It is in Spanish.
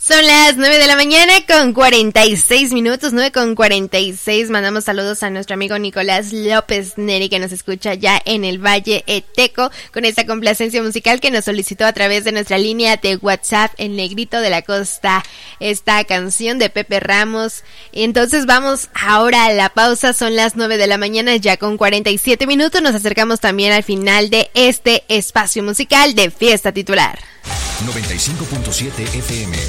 Son las 9 de la mañana con 46 minutos, 9 con 46. Mandamos saludos a nuestro amigo Nicolás López Neri, que nos escucha ya en el Valle Eteco, con esta complacencia musical que nos solicitó a través de nuestra línea de WhatsApp, El Negrito de la Costa, esta canción de Pepe Ramos. Entonces vamos ahora a la pausa, son las 9 de la mañana ya con 47 minutos. Nos acercamos también al final de este espacio musical de Fiesta Titular. 95.7 FM.